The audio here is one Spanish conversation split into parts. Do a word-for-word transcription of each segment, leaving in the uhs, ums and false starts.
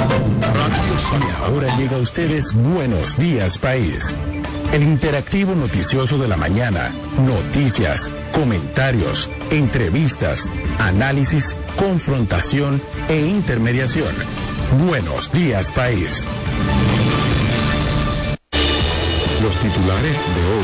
Y ahora llega a ustedes Buenos Días País, el interactivo noticioso de la mañana. Noticias, comentarios, entrevistas, análisis, confrontación e intermediación. Buenos Días País. Los titulares de hoy.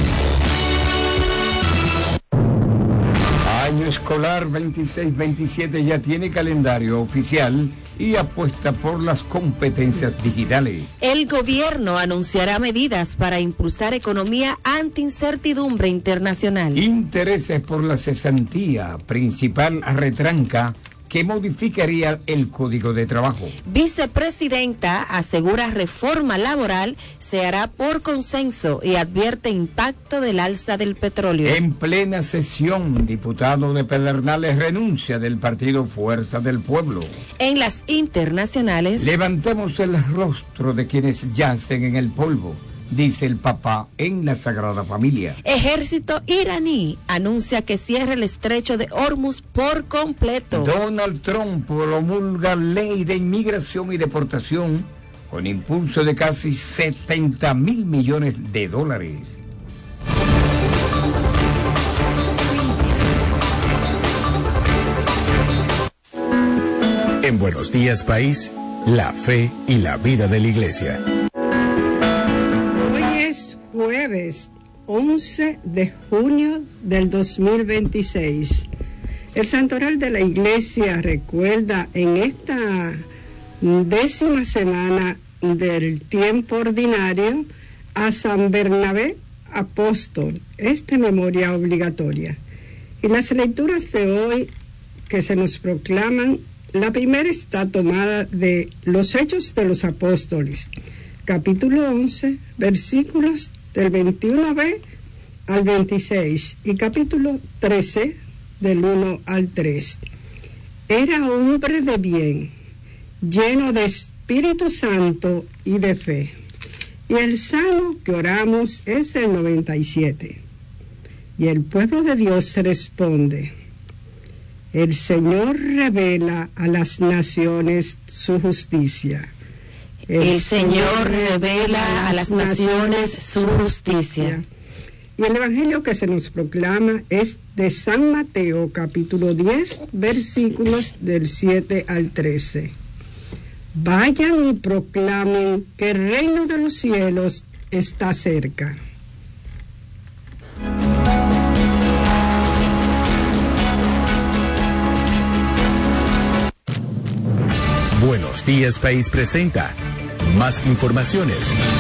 Año escolar veintiséis veintisiete ya tiene calendario oficial y apuesta por las competencias digitales. El gobierno anunciará medidas para impulsar economía ante incertidumbre internacional. Intereses por la cesantía, principal retranca que modificaría el Código de Trabajo. Vicepresidenta asegura reforma laboral se hará por consenso y advierte impacto del alza del petróleo. En plena sesión, diputado de Pedernales renuncia del partido Fuerza del Pueblo. En las internacionales, levantemos el rostro de quienes yacen en el polvo, dice el Papa en la Sagrada Familia. Ejército iraní anuncia que cierra el estrecho de Hormuz por completo. Donald Trump promulga ley de inmigración y deportación con impulso de casi setenta mil millones de dólares. En Buenos Días País, la fe y la vida de la Iglesia. Jueves once de junio del dos mil veintiséis. El Santoral de la Iglesia recuerda en esta décima semana del tiempo ordinario a San Bernabé Apóstol, esta memoria obligatoria. Y las lecturas de hoy que se nos proclaman, la primera está tomada de los Hechos de los Apóstoles, capítulo once, versículos del veintiuno b al veintiséis y capítulo trece del uno al tres. Era hombre de bien, lleno de Espíritu Santo y de fe. Y el salmo que oramos es el noventa y siete. Y el pueblo de Dios responde: el Señor revela a las naciones su justicia. El, el Señor revela a las naciones su justicia. Y el Evangelio que se nos proclama es de San Mateo, capítulo diez, versículos del siete al trece. Vayan y proclamen que el reino de los cielos está cerca. Buenos Días País presenta más informaciones.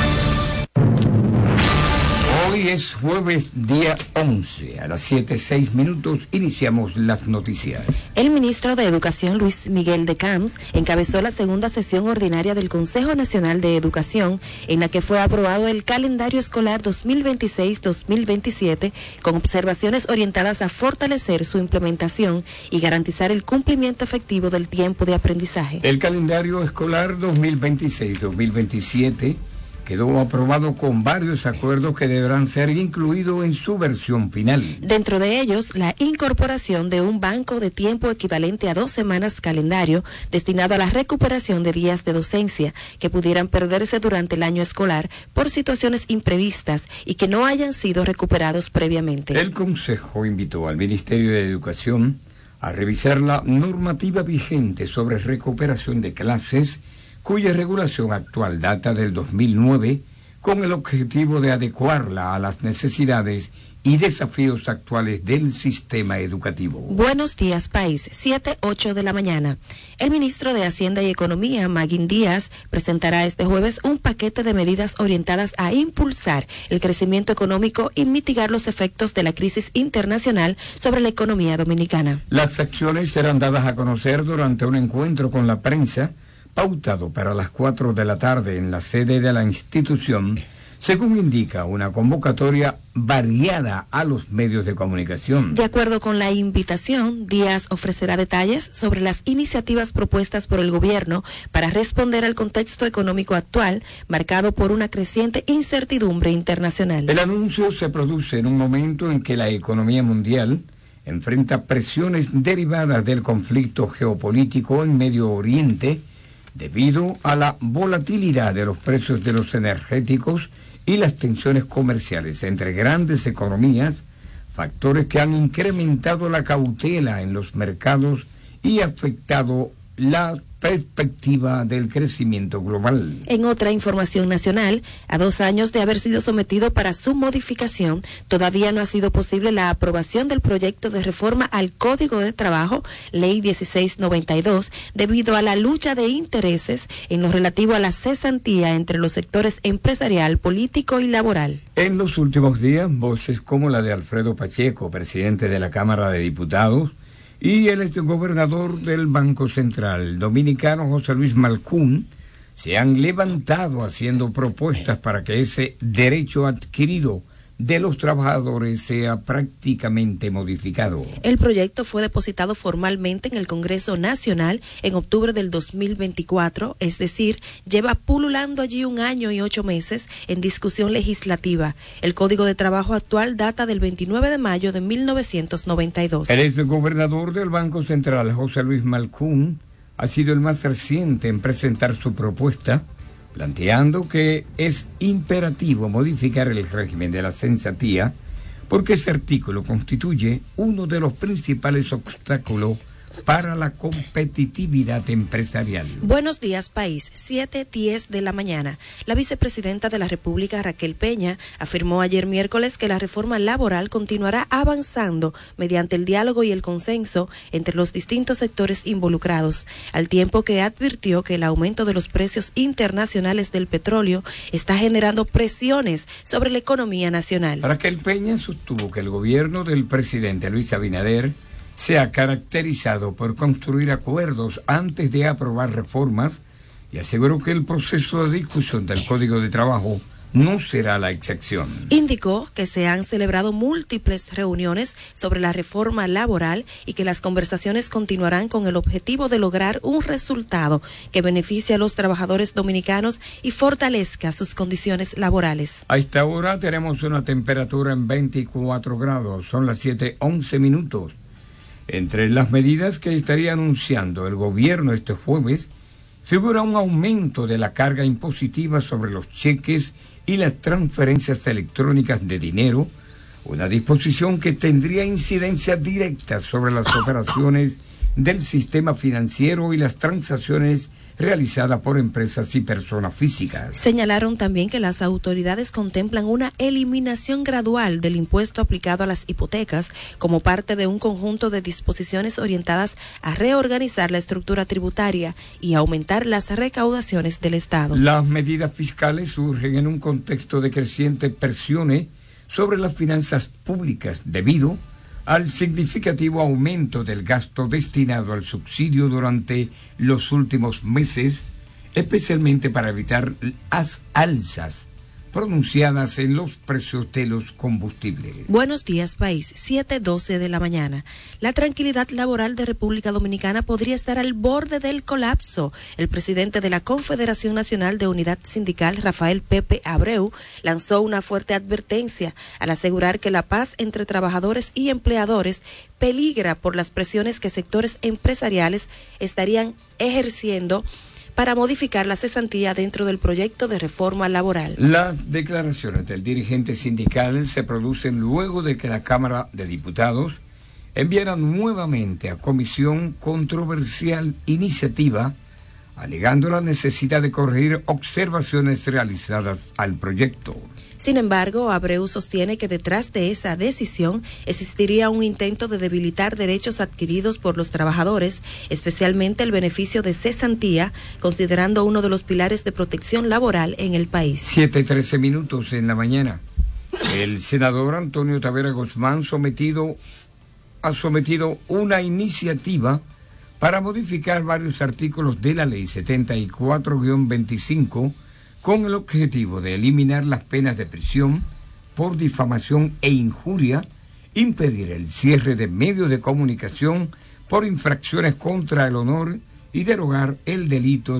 Hoy es jueves día once, a las siete seis minutos iniciamos las noticias. El ministro de Educación, Luis Miguel de Camps, encabezó la segunda sesión ordinaria del Consejo Nacional de Educación, en la que fue aprobado el calendario escolar dos mil veintiséis dos mil veintisiete, con observaciones orientadas a fortalecer su implementación y garantizar el cumplimiento efectivo del tiempo de aprendizaje. El calendario escolar dos mil veintiséis dos mil veintisiete quedó aprobado con varios acuerdos que deberán ser incluidos en su versión final. Dentro de ellos, la incorporación de un banco de tiempo equivalente a dos semanas calendario destinado a la recuperación de días de docencia que pudieran perderse durante el año escolar por situaciones imprevistas y que no hayan sido recuperados previamente. El Consejo invitó al Ministerio de Educación a revisar la normativa vigente sobre recuperación de clases, cuya regulación actual data del dos mil nueve, con el objetivo de adecuarla a las necesidades y desafíos actuales del sistema educativo. Buenos días, país, siete, ocho de la mañana. El ministro de Hacienda y Economía, Maguín Díaz, presentará este jueves un paquete de medidas orientadas a impulsar el crecimiento económico y mitigar los efectos de la crisis internacional sobre la economía dominicana. Las acciones serán dadas a conocer durante un encuentro con la prensa, pautado para las cuatro de la tarde en la sede de la institución, según indica una convocatoria variada a los medios de comunicación. De acuerdo con la invitación, Díaz ofrecerá detalles sobre las iniciativas propuestas por el gobierno para responder al contexto económico actual, marcado por una creciente incertidumbre internacional. El anuncio se produce en un momento en que la economía mundial enfrenta presiones derivadas del conflicto geopolítico en Medio Oriente, debido a la volatilidad de los precios de los energéticos y las tensiones comerciales entre grandes economías, factores que han incrementado la cautela en los mercados y afectado la perspectiva del crecimiento global. En otra información nacional, a dos años de haber sido sometido para su modificación, todavía no ha sido posible la aprobación del proyecto de reforma al Código de Trabajo, Ley dieciséis noventa y dos, debido a la lucha de intereses en lo relativo a la cesantía entre los sectores empresarial, político y laboral. En los últimos días, voces como la de Alfredo Pacheco, presidente de la Cámara de Diputados, y el exgobernador del Banco Central dominicano José Luis Malcún se han levantado haciendo propuestas para que ese derecho adquirido de los trabajadores sea prácticamente modificado. El proyecto fue depositado formalmente en el Congreso Nacional en octubre del dos mil veinticuatro, es decir, lleva pululando allí un año y ocho meses en discusión legislativa. El Código de Trabajo actual data del veintinueve de mayo de mil novecientos noventa y dos. El exgobernador del Banco Central, José Luis Malcún, ha sido el más reciente en presentar su propuesta, planteando que es imperativo modificar el régimen de la cesantía porque ese artículo constituye uno de los principales obstáculos para la competitividad empresarial. Buenos días, país. siete diez de la mañana. La vicepresidenta de la República, Raquel Peña, afirmó ayer miércoles que la reforma laboral continuará avanzando mediante el diálogo y el consenso entre los distintos sectores involucrados, al tiempo que advirtió que el aumento de los precios internacionales del petróleo está generando presiones sobre la economía nacional. Raquel Peña sostuvo que el gobierno del presidente Luis Abinader se ha caracterizado por construir acuerdos antes de aprobar reformas y aseguró que el proceso de discusión del Código de Trabajo no será la excepción. Indicó que se han celebrado múltiples reuniones sobre la reforma laboral y que las conversaciones continuarán con el objetivo de lograr un resultado que beneficie a los trabajadores dominicanos y fortalezca sus condiciones laborales. A esta hora tenemos una temperatura en veinticuatro grados, son las siete once minutos. Entre las medidas que estaría anunciando el gobierno este jueves, figura un aumento de la carga impositiva sobre los cheques y las transferencias electrónicas de dinero, una disposición que tendría incidencia directa sobre las operaciones del sistema financiero y las transacciones realizadas por empresas y personas físicas. Señalaron también que las autoridades contemplan una eliminación gradual del impuesto aplicado a las hipotecas como parte de un conjunto de disposiciones orientadas a reorganizar la estructura tributaria y aumentar las recaudaciones del Estado. Las medidas fiscales surgen en un contexto de creciente presión sobre las finanzas públicas debido al significativo aumento del gasto destinado al subsidio durante los últimos meses, especialmente para evitar las alzas pronunciadas en los precios de los combustibles. Buenos días, país. siete doce de la mañana. La tranquilidad laboral de República Dominicana podría estar al borde del colapso. El presidente de la Confederación Nacional de Unidad Sindical, Rafael Pepe Abreu, lanzó una fuerte advertencia al asegurar que la paz entre trabajadores y empleadores peligra por las presiones que sectores empresariales estarían ejerciendo para modificar la cesantía dentro del proyecto de reforma laboral. Las declaraciones del dirigente sindical se producen luego de que la Cámara de Diputados enviara nuevamente a comisión controversial iniciativa, alegando la necesidad de corregir observaciones realizadas al proyecto. Sin embargo, Abreu sostiene que detrás de esa decisión existiría un intento de debilitar derechos adquiridos por los trabajadores, especialmente el beneficio de cesantía, considerando uno de los pilares de protección laboral en el país. siete trece minutos en la mañana. El senador Antonio Tavera Guzmán sometido, ha sometido una iniciativa para modificar varios artículos de la Ley setenta y cuatro guión veinticinco con el objetivo de eliminar las penas de prisión por difamación e injuria, impedir el cierre de medios de comunicación por infracciones contra el honor y derogar el delito de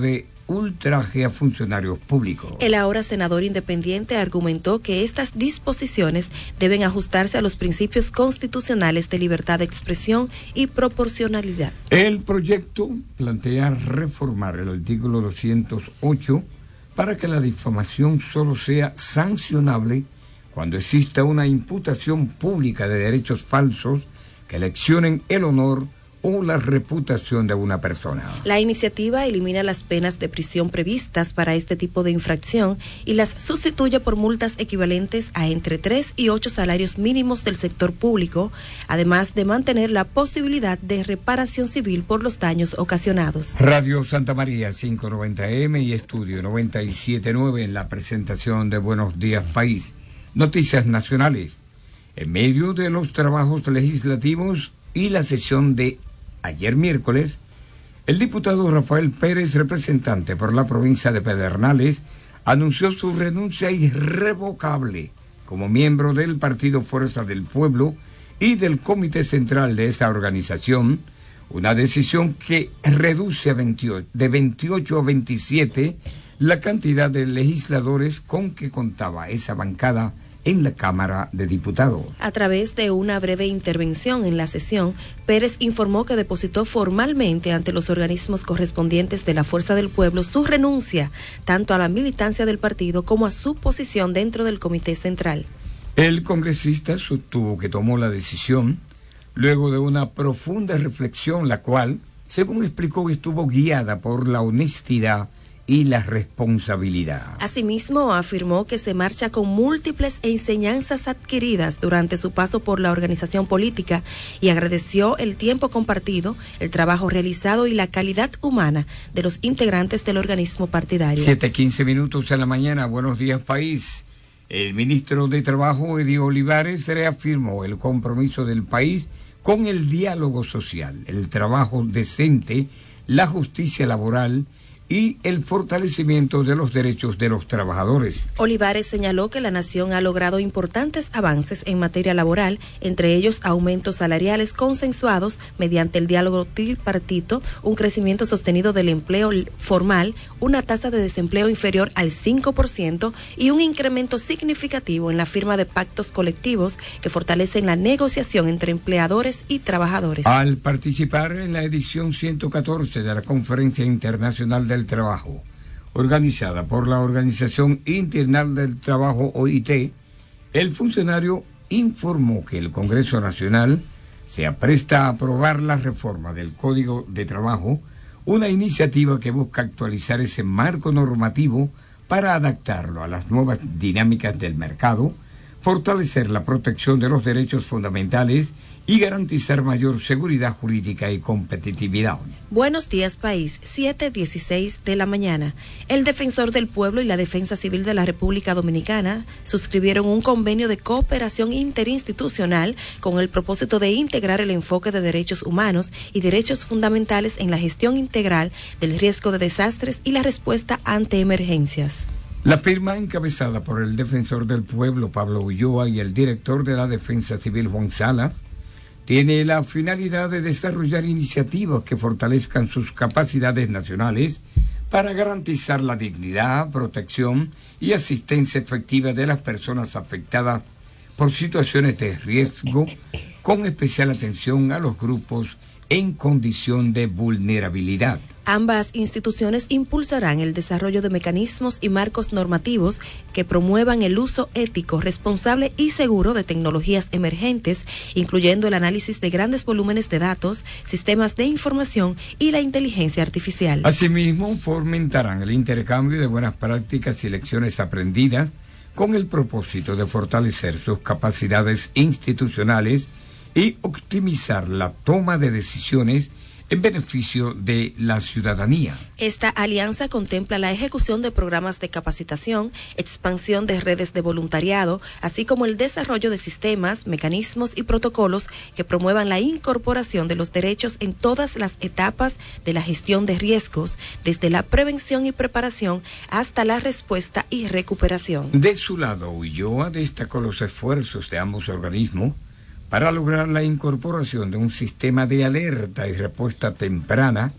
ultraje a funcionarios públicos. El ahora senador independiente argumentó que estas disposiciones deben ajustarse a los principios constitucionales de libertad de expresión y proporcionalidad. El proyecto plantea reformar el artículo doscientos ocho para que la difamación solo sea sancionable cuando exista una imputación pública de derechos falsos que lesionen el honor o la reputación de una persona. La iniciativa elimina las penas de prisión previstas para este tipo de infracción y las sustituye por multas equivalentes a entre tres y ocho salarios mínimos del sector público, además de mantener la posibilidad de reparación civil por los daños ocasionados. Radio Santa María quinientos noventa eme y Estudio noventa y siete punto nueve en la presentación de Buenos Días País. Noticias nacionales. En medio de los trabajos legislativos y la sesión de ayer miércoles, el diputado Rafael Pérez, representante por la provincia de Pedernales, anunció su renuncia irrevocable como miembro del Partido Fuerza del Pueblo y del Comité Central de esa organización, una decisión que reduce a veintiocho, de veintiocho a veintisiete la cantidad de legisladores con que contaba esa bancada en la Cámara de Diputados. A través de una breve intervención en la sesión, Pérez informó que depositó formalmente ante los organismos correspondientes de la Fuerza del Pueblo su renuncia, tanto a la militancia del partido como a su posición dentro del Comité Central. El congresista sostuvo que tomó la decisión luego de una profunda reflexión, la cual, según explicó, estuvo guiada por la honestidad y la responsabilidad. Asimismo, afirmó que se marcha con múltiples enseñanzas adquiridas durante su paso por la organización política y agradeció el tiempo compartido, el trabajo realizado y la calidad humana de los integrantes del organismo partidario. siete quince minutos en la mañana. Buenos días, país. El ministro de Trabajo, Eddie Olivares, reafirmó el compromiso del país con el diálogo social, el trabajo decente, la justicia laboral y el fortalecimiento de los derechos de los trabajadores. Olivares señaló que la nación ha logrado importantes avances en materia laboral, entre ellos aumentos salariales consensuados mediante el diálogo tripartito, un crecimiento sostenido del empleo formal, una tasa de desempleo inferior al cinco por ciento y un incremento significativo en la firma de pactos colectivos que fortalecen la negociación entre empleadores y trabajadores. Al participar en la edición ciento catorce de la Conferencia Internacional de del Trabajo, organizada por la Organización Internacional del Trabajo, O I T, el funcionario informó que el Congreso Nacional se apresta a aprobar la reforma del Código de Trabajo, una iniciativa que busca actualizar ese marco normativo para adaptarlo a las nuevas dinámicas del mercado, fortalecer la protección de los derechos fundamentales y garantizar mayor seguridad jurídica y competitividad. Buenos días, país. siete dieciséis de la mañana. El Defensor del Pueblo y la Defensa Civil de la República Dominicana suscribieron un convenio de cooperación interinstitucional con el propósito de integrar el enfoque de derechos humanos y derechos fundamentales en la gestión integral del riesgo de desastres y la respuesta ante emergencias. La firma, encabezada por el Defensor del Pueblo, Pablo Ulloa, y el director de la Defensa Civil, Juan Salas, tiene la finalidad de desarrollar iniciativas que fortalezcan sus capacidades nacionales para garantizar la dignidad, protección y asistencia efectiva de las personas afectadas por situaciones de riesgo, con especial atención a los grupos en condición de vulnerabilidad. Ambas instituciones impulsarán el desarrollo de mecanismos y marcos normativos que promuevan el uso ético, responsable y seguro de tecnologías emergentes, incluyendo el análisis de grandes volúmenes de datos, sistemas de información y la inteligencia artificial. Asimismo, fomentarán el intercambio de buenas prácticas y lecciones aprendidas con el propósito de fortalecer sus capacidades institucionales y optimizar la toma de decisiones en beneficio de la ciudadanía. Esta alianza contempla la ejecución de programas de capacitación, expansión de redes de voluntariado, así como el desarrollo de sistemas, mecanismos y protocolos que promuevan la incorporación de los derechos en todas las etapas de la gestión de riesgos, desde la prevención y preparación hasta la respuesta y recuperación. De su lado, Ulloa destacó los esfuerzos de ambos organismos para lograr la incorporación de un sistema de alerta y respuesta temprana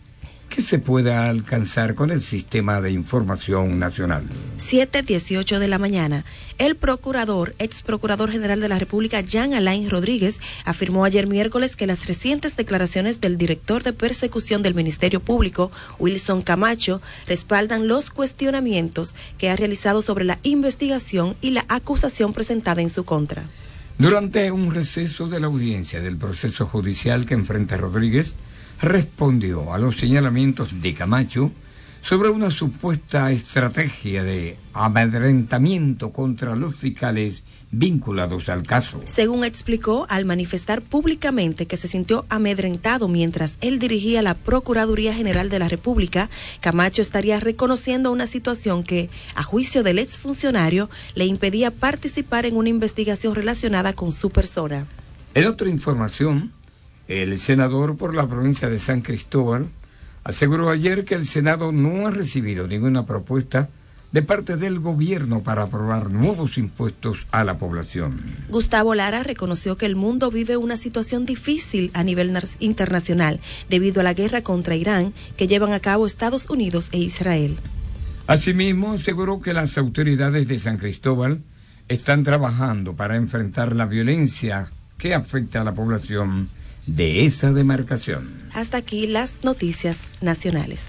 que se pueda alcanzar con el Sistema de Información Nacional. siete dieciocho de la mañana. El procurador, ex procurador general de la República, Jean Alain Rodríguez, afirmó ayer miércoles que las recientes declaraciones del director de persecución del Ministerio Público, Wilson Camacho, respaldan los cuestionamientos que ha realizado sobre la investigación y la acusación presentada en su contra. Durante un receso de la audiencia del proceso judicial que enfrenta Rodríguez, respondió a los señalamientos de Camacho sobre una supuesta estrategia de amedrentamiento contra los fiscales vinculados al caso. Según explicó, al manifestar públicamente que se sintió amedrentado mientras él dirigía la Procuraduría General de la República, Camacho estaría reconociendo una situación que, a juicio del exfuncionario, le impedía participar en una investigación relacionada con su persona. En otra información, el senador por la provincia de San Cristóbal aseguró ayer que el Senado no ha recibido ninguna propuesta de parte del gobierno para aprobar nuevos impuestos a la población. Gustavo Lara reconoció que el mundo vive una situación difícil a nivel internacional debido a la guerra contra Irán que llevan a cabo Estados Unidos e Israel. Asimismo, aseguró que las autoridades de San Cristóbal están trabajando para enfrentar la violencia que afecta a la población de esa demarcación. Hasta aquí las noticias nacionales.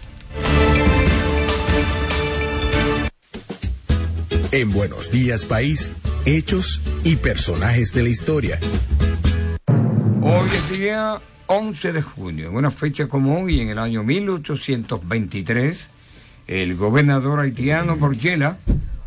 En Buenos Días País, hechos y personajes de la historia. Hoy es día once de junio, en una fecha como hoy, en el año mil ochocientos veintitrés, el gobernador haitiano Borgella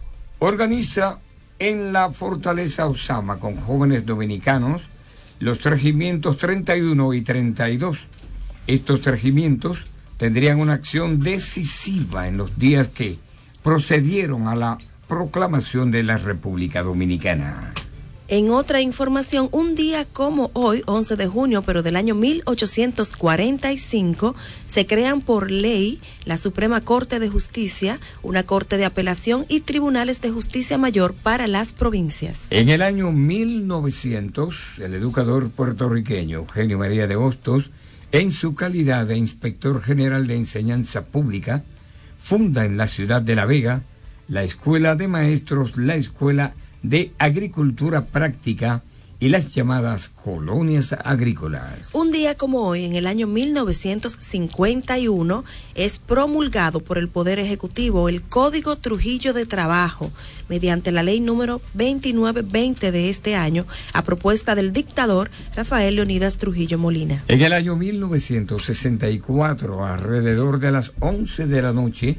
organiza en la fortaleza Osama con jóvenes dominicanos los regimientos treinta y uno y treinta y dos. Estos regimientos tendrían una acción decisiva en los días que procedieron a la proclamación de la República Dominicana. En otra información, un día como hoy, once de junio, pero del año mil ochocientos cuarenta y cinco, se crean por ley la Suprema Corte de Justicia, una Corte de Apelación y Tribunales de Justicia Mayor para las provincias. En el año mil novecientos, el educador puertorriqueño Eugenio María de Hostos, en su calidad de Inspector General de Enseñanza Pública, funda en la ciudad de La Vega la Escuela de Maestros, la Escuela de Agricultura Práctica y las llamadas colonias agrícolas. Un día como hoy, en el año mil novecientos cincuenta y uno, es promulgado por el Poder Ejecutivo el Código Trujillo de Trabajo, mediante la ley número veintinueve veinte de este año, a propuesta del dictador Rafael Leonidas Trujillo Molina. En el año mil novecientos sesenta y cuatro, alrededor de las once de la noche,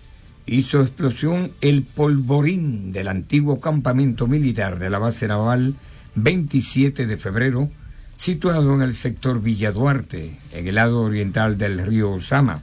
hizo explosión el polvorín del antiguo campamento militar de la base naval veintisiete de febrero, situado en el sector Villa Duarte, en el lado oriental del río Osama.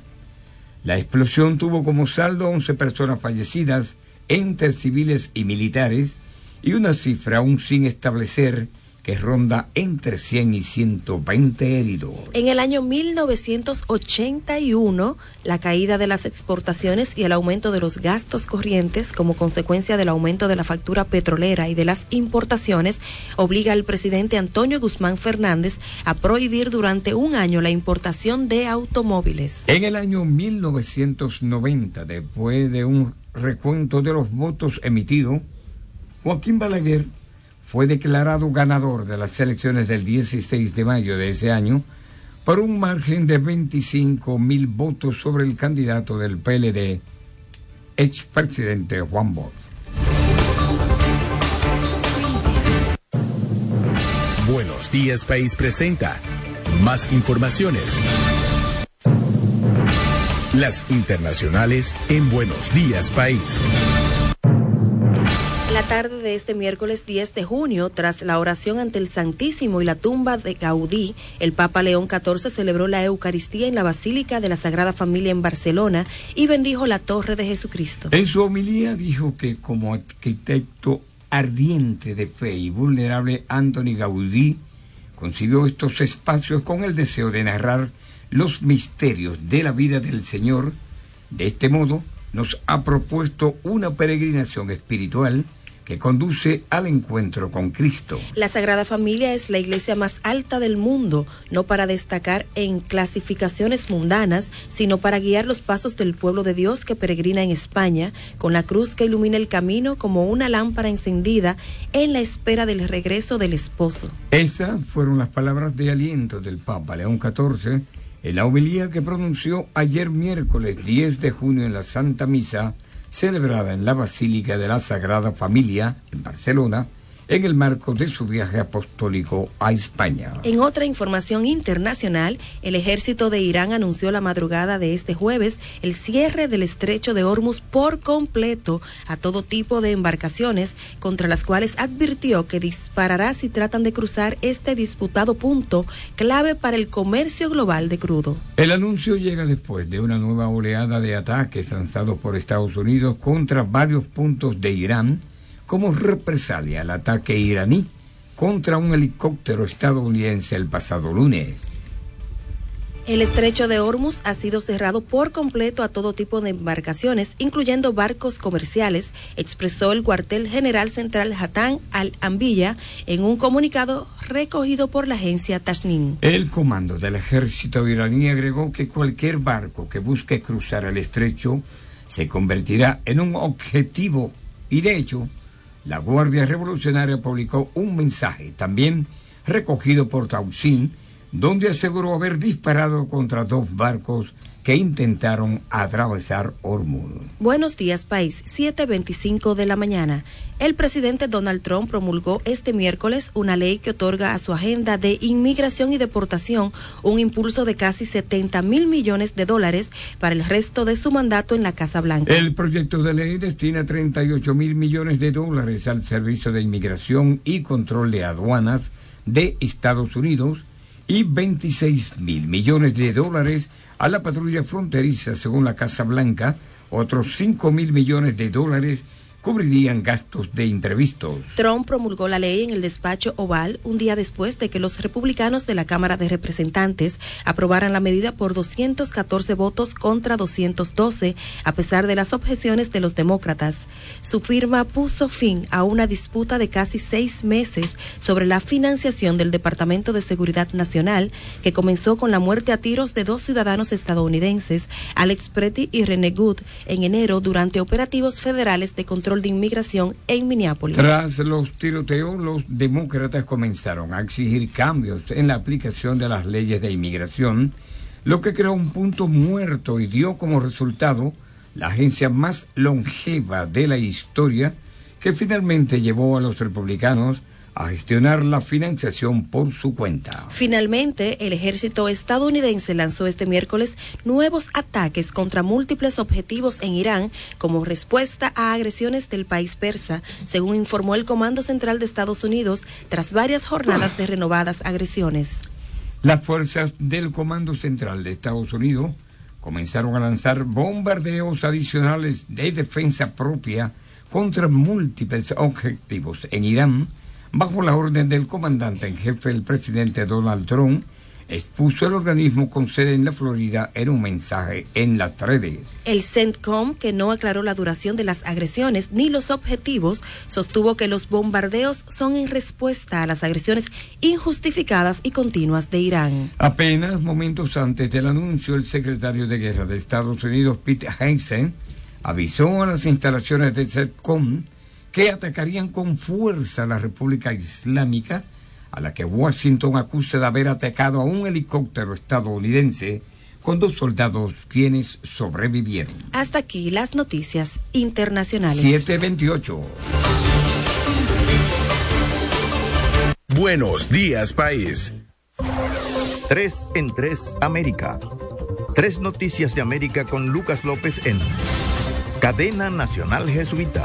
La explosión tuvo como saldo once personas fallecidas, entre civiles y militares, y una cifra aún sin establecer que ronda entre cien y ciento veinte heridos. En el año mil novecientos ochenta y uno, la caída de las exportaciones y el aumento de los gastos corrientes como consecuencia del aumento de la factura petrolera y de las importaciones obliga al presidente Antonio Guzmán Fernández a prohibir durante un año la importación de automóviles. En el año mil novecientos noventa, después de un recuento de los votos emitidos, Joaquín Balaguer fue declarado ganador de las elecciones del dieciséis de mayo de ese año por un margen de veinticinco mil votos sobre el candidato del P L D, expresidente Juan Bosch. Buenos Días País presenta más informaciones. Las internacionales en Buenos Días País. La tarde de este miércoles diez de junio, tras la oración ante el Santísimo y la tumba de Gaudí, el Papa León catorce celebró la Eucaristía en la Basílica de la Sagrada Familia en Barcelona y bendijo la Torre de Jesucristo. En su homilía dijo que como arquitecto ardiente de fe y vulnerable, Antoni Gaudí concibió estos espacios con el deseo de narrar los misterios de la vida del Señor. De este modo, nos ha propuesto una peregrinación espiritual que conduce al encuentro con Cristo. La Sagrada Familia es la iglesia más alta del mundo, no para destacar en clasificaciones mundanas, sino para guiar los pasos del pueblo de Dios que peregrina en España, con la cruz que ilumina el camino como una lámpara encendida en la espera del regreso del esposo. Esas fueron las palabras de aliento del Papa León catorce en la homilía que pronunció ayer miércoles diez de junio en la Santa Misa, celebrada en la Basílica de la Sagrada Familia, en Barcelona, en el marco de su viaje apostólico a España. En otra información internacional, el ejército de Irán anunció la madrugada de este jueves el cierre del estrecho de Hormuz por completo a todo tipo de embarcaciones, contra las cuales advirtió que disparará si tratan de cruzar este disputado punto clave para el comercio global de crudo. El anuncio llega después de una nueva oleada de ataques lanzados por Estados Unidos contra varios puntos de Irán, como represalia al ataque iraní contra un helicóptero estadounidense el pasado lunes. El estrecho de Hormuz ha sido cerrado por completo a todo tipo de embarcaciones, incluyendo barcos comerciales, expresó el cuartel general central Hatán al-Anbiya en un comunicado recogido por la agencia Tasnim. El comando del ejército iraní agregó que cualquier barco que busque cruzar el estrecho se convertirá en un objetivo y, de hecho, la Guardia Revolucionaria publicó un mensaje, también recogido por Tausin, donde aseguró haber disparado contra dos barcos que intentaron atravesar Hormuz. Buenos días, país. siete veinticinco de la mañana. El presidente Donald Trump promulgó este miércoles una ley que otorga a su agenda de inmigración y deportación un impulso de casi setenta mil millones de dólares para el resto de su mandato en la Casa Blanca. El proyecto de ley destina treinta y ocho mil millones de dólares al Servicio de Inmigración y Control de Aduanas de Estados Unidos y veintiséis mil millones de dólares a la patrulla fronteriza, según la Casa Blanca. Otros cinco mil millones de dólares cubrirían gastos de imprevistos. Trump promulgó la ley en el despacho Oval un día después de que los republicanos de la Cámara de Representantes aprobaran la medida por doscientos catorce votos contra doscientos doce, a pesar de las objeciones de los demócratas. Su firma puso fin a una disputa de casi seis meses sobre la financiación del Departamento de Seguridad Nacional, que comenzó con la muerte a tiros de dos ciudadanos estadounidenses, Alex Pretty y René Good, en enero durante operativos federales de control de inmigración en Minneapolis. Tras los tiroteos, los demócratas comenzaron a exigir cambios en la aplicación de las leyes de inmigración, lo que creó un punto muerto y dio como resultado la agencia más longeva de la historia, que finalmente llevó a los republicanos a gestionar la financiación por su cuenta. Finalmente, el ejército estadounidense lanzó este miércoles nuevos ataques contra múltiples objetivos en Irán como respuesta a agresiones del país persa, según informó el Comando Central de Estados Unidos tras varias jornadas de renovadas agresiones. Las fuerzas del Comando Central de Estados Unidos comenzaron a lanzar bombardeos adicionales de defensa propia contra múltiples objetivos en Irán, bajo la orden del comandante en jefe, el presidente Donald Trump, expuso el organismo con sede en la Florida en un mensaje en las redes. El CENTCOM, que no aclaró la duración de las agresiones ni los objetivos, sostuvo que los bombardeos son en respuesta a las agresiones injustificadas y continuas de Irán. Apenas momentos antes del anuncio, el secretario de Guerra de Estados Unidos, Pete Hegseth, avisó a las instalaciones del CENTCOM que atacarían con fuerza a la República Islámica, a la que Washington acusa de haber atacado a un helicóptero estadounidense con dos soldados quienes sobrevivieron. Hasta aquí las noticias internacionales. siete veintiocho. Buenos días, país. Tres en tres América. Tres noticias de América con Lucas López en Cadena Nacional Jesuita.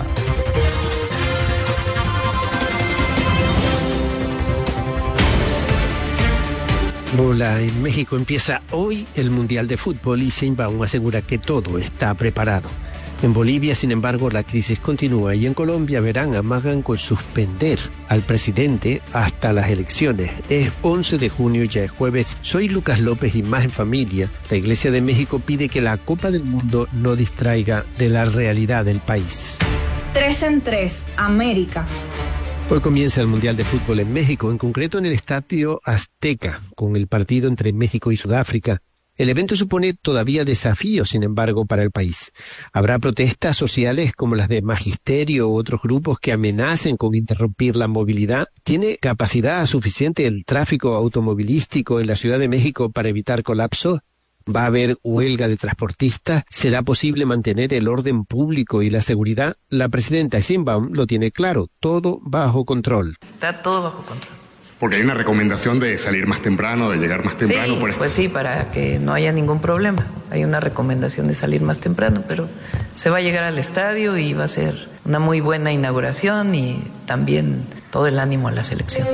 Hola, en México empieza hoy el Mundial de Fútbol y Sheinbaum asegura que todo está preparado. En Bolivia, sin embargo, la crisis continúa y en Colombia, verán, amagan con suspender al presidente hasta las elecciones. Es once de junio, ya es jueves. Soy Lucas López y Más en Familia. La Iglesia de México pide que la Copa del Mundo no distraiga de la realidad del país. Tres en tres, América. Hoy comienza el Mundial de Fútbol en México, en concreto en el Estadio Azteca, con el partido entre México y Sudáfrica. El evento supone todavía desafíos, sin embargo, para el país. Habrá protestas sociales como las de Magisterio u otros grupos que amenacen con interrumpir la movilidad. ¿Tiene capacidad suficiente el tráfico automovilístico en la Ciudad de México para evitar colapso? ¿Va a haber huelga de transportistas? ¿Será posible mantener el orden público y la seguridad? La presidenta Sheinbaum lo tiene claro, todo bajo control. Está todo bajo control. Porque hay una recomendación de salir más temprano, de llegar más temprano. Sí, por esto. Pues sí, para que no haya ningún problema. Hay una recomendación de salir más temprano, pero se va a llegar al estadio y va a ser una muy buena inauguración y también todo el ánimo a la selección.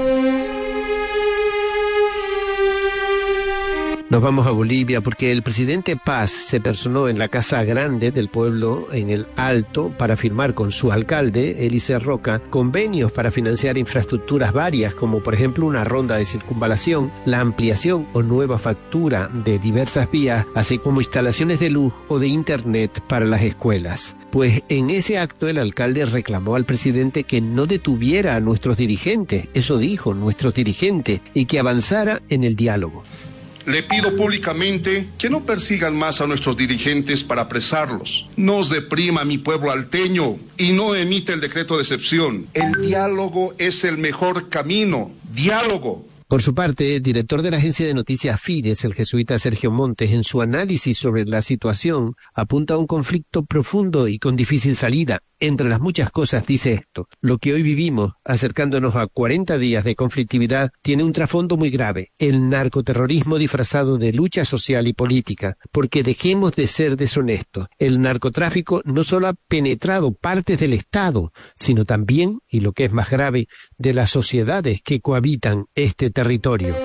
Nos vamos a Bolivia porque el presidente Paz se personó en la Casa Grande del pueblo en el Alto para firmar con su alcalde, Eliezer Roca, convenios para financiar infraestructuras varias, como por ejemplo una ronda de circunvalación, la ampliación o nueva factura de diversas vías, así como instalaciones de luz o de internet para las escuelas. Pues en ese acto el alcalde reclamó al presidente que no detuviera a nuestros dirigentes, eso dijo, nuestros dirigentes, y que avanzara en el diálogo. Le pido públicamente que no persigan más a nuestros dirigentes para apresarlos. No os deprima mi pueblo alteño y no emite el decreto de excepción. El diálogo es el mejor camino. Diálogo. Por su parte, el director de la agencia de noticias Fides, el jesuita Sergio Montes, en su análisis sobre la situación, apunta a un conflicto profundo y con difícil salida. Entre las muchas cosas dice esto: lo que hoy vivimos, acercándonos a cuarenta días de conflictividad, tiene un trasfondo muy grave, el narcoterrorismo disfrazado de lucha social y política, porque dejemos de ser deshonestos. El narcotráfico no solo ha penetrado partes del Estado, sino también, y lo que es más grave, de las sociedades que cohabitan este territorio.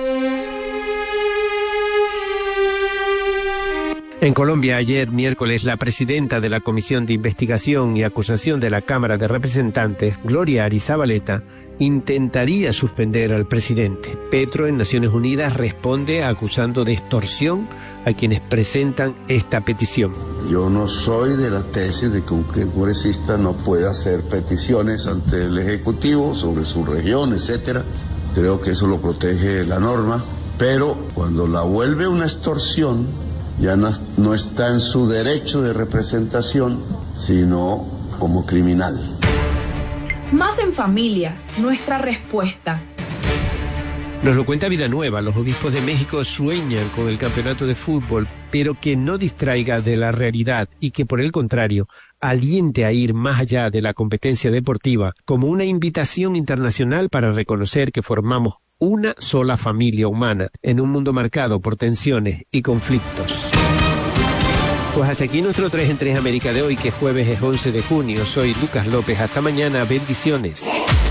En Colombia, ayer miércoles, la presidenta de la Comisión de Investigación y Acusación de la Cámara de Representantes, Gloria Arizabaleta, intentaría suspender al presidente. Petro, en Naciones Unidas, responde acusando de extorsión a quienes presentan esta petición. Yo no soy de la tesis de que un congresista no pueda hacer peticiones ante el Ejecutivo sobre su región, etcétera. Creo que eso lo protege la norma, pero cuando la vuelve una extorsión, ya no, no está en su derecho de representación, sino como criminal. Más en familia, nuestra respuesta. Nos lo cuenta Vida Nueva. Los obispos de México sueñan con el campeonato de fútbol, pero que no distraiga de la realidad y que, por el contrario, aliente a ir más allá de la competencia deportiva como una invitación internacional para reconocer que formamos una sola familia humana en un mundo marcado por tensiones y conflictos. Pues hasta aquí nuestro tres en tres América de hoy, que jueves es once de junio. Soy Lucas López. Hasta mañana. Bendiciones.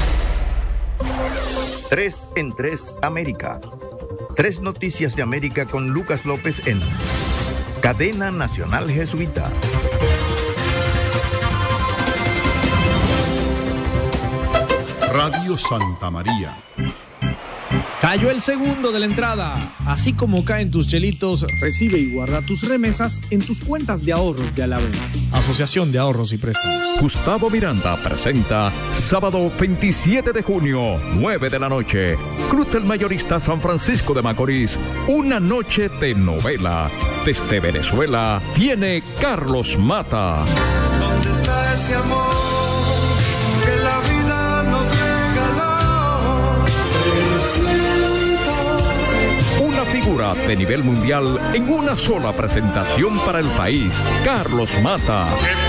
tres en tres América. Tres noticias de América con Lucas López en Cadena Nacional Jesuita. Radio Santa María. Cayó el segundo de la entrada. Así como caen tus chelitos, recibe y guarda tus remesas en tus cuentas de ahorros de Alavena. Asociación de Ahorros y Préstamos. Gustavo Miranda presenta sábado veintisiete de junio, nueve de la noche. Club del Mayorista San Francisco de Macorís. Una noche de novela. Desde Venezuela viene Carlos Mata. ¿Dónde está ese amor que la vida nos regaló? Una figura de nivel mundial en una sola presentación para el país. Carlos Mata.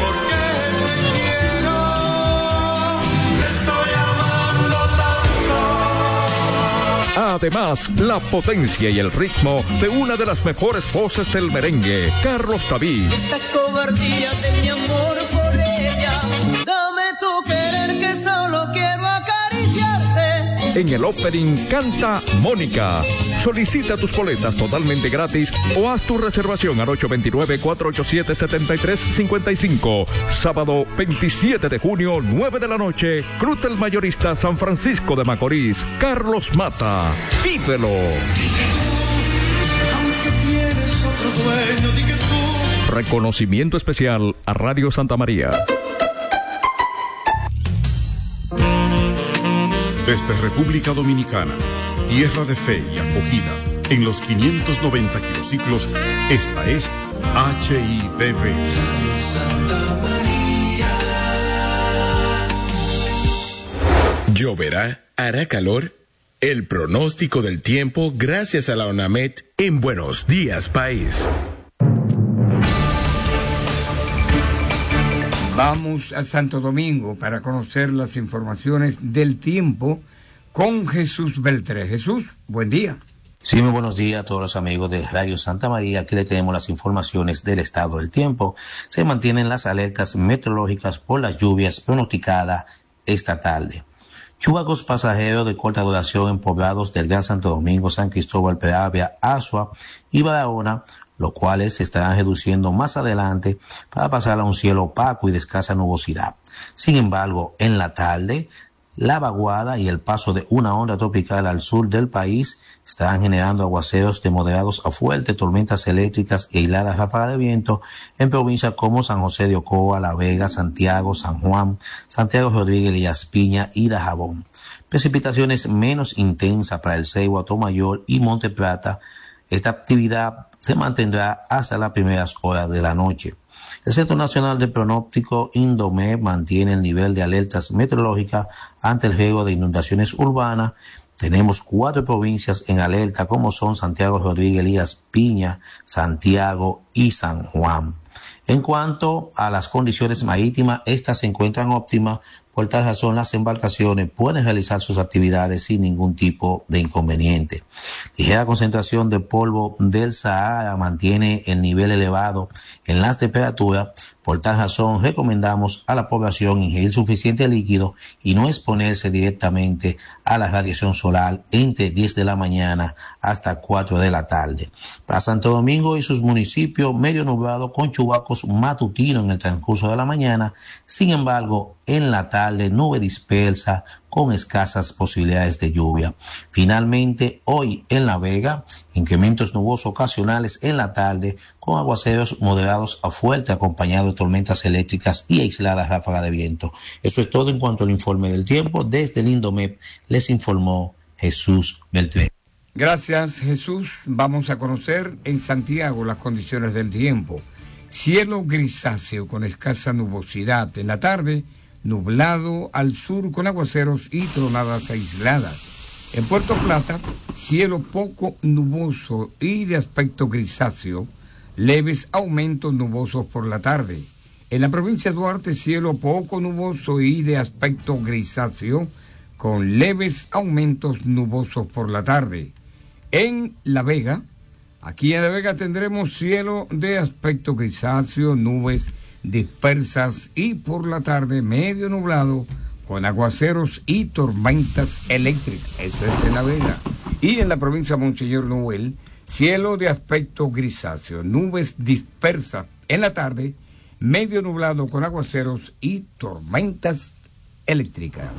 Además, la potencia y el ritmo de una de las mejores voces del merengue, Carlos David. Esta cobardía de mi amor por ella, dame tu querer que solo quiero acariciarte. En el opening canta Mónica. Solicita tus boletas totalmente gratis o haz tu reservación al ocho dos nueve, cuatro ocho siete, siete tres cinco cinco. Sábado veintisiete de junio, nueve de la noche, Cruz del Mayorista San Francisco de Macorís. Carlos Mata. ¡Vívelo! Aunque tienes otro dueño, di que tú. Reconocimiento especial a Radio Santa María. Desde República Dominicana, tierra de fe y acogida, en los quinientos noventa kilociclos, esta es H I D V. ¿Lloverá? ¿Hará calor? El pronóstico del tiempo gracias a la ONAMED en Buenos Días País. Vamos a Santo Domingo para conocer las informaciones del tiempo con Jesús Beltré. Jesús, buen día. Sí, muy buenos días a todos los amigos de Radio Santa María. Aquí le tenemos las informaciones del estado del tiempo. Se mantienen las alertas meteorológicas por las lluvias pronosticadas esta tarde. Chubascos pasajeros de corta duración en poblados del Gran Santo Domingo, San Cristóbal, Peravia, Azua y Barahona, los cuales se estarán reduciendo más adelante para pasar a un cielo opaco y de escasa nubosidad. Sin embargo, en la tarde, la vaguada y el paso de una onda tropical al sur del país estarán generando aguaceros de moderados a fuertes, tormentas eléctricas e aisladas ráfagas de viento en provincias como San José de Ocoa, La Vega, Santiago, San Juan, Santiago Rodríguez, Elías Piña y Dajabón. Precipitaciones menos intensas para el Ceibo, Atomayor y Monte Plata. Esta actividad se mantendrá hasta las primeras horas de la noche. El Centro Nacional de Pronóstico Indomet mantiene el nivel de alertas meteorológicas ante el riesgo de inundaciones urbanas. Tenemos cuatro provincias en alerta, como son Santiago Rodríguez, Elías Piña, Santiago y San Juan. En cuanto a las condiciones marítimas, estas se encuentran óptimas. Por tal razón, las embarcaciones pueden realizar sus actividades sin ningún tipo de inconveniente. Ligera concentración de polvo del Sahara mantiene el nivel elevado en las temperaturas. Por tal razón, recomendamos a la población ingerir suficiente líquido y no exponerse directamente a la radiación solar entre diez de la mañana hasta cuatro de la tarde. Para Santo Domingo y sus municipios, medio nublado con chubascos matutinos en el transcurso de la mañana. Sin embargo, en la tarde, nube dispersa con escasas posibilidades de lluvia. Finalmente, hoy en La Vega, incrementos nubosos ocasionales en la tarde con aguaceros moderados a fuerte acompañados de tormentas eléctricas y aisladas ráfagas de viento. Eso es todo en cuanto al informe del tiempo. Desde el Indomep les informó Jesús Beltré. Gracias, Jesús. Vamos a conocer en Santiago las condiciones del tiempo. Cielo grisáceo con escasa nubosidad en la tarde, nublado al sur con aguaceros y tronadas aisladas. En Puerto Plata, cielo poco nuboso y de aspecto grisáceo, leves aumentos nubosos por la tarde. En la provincia de Duarte, cielo poco nuboso y de aspecto grisáceo, con leves aumentos nubosos por la tarde. En La Vega, aquí en La Vega tendremos cielo de aspecto grisáceo, nubes dispersas y por la tarde medio nublado con aguaceros y tormentas eléctricas. Eso es en La Vega. Y en la provincia de Monseñor Noel, cielo de aspecto grisáceo, nubes dispersas en la tarde, medio nublado con aguaceros y tormentas eléctricas.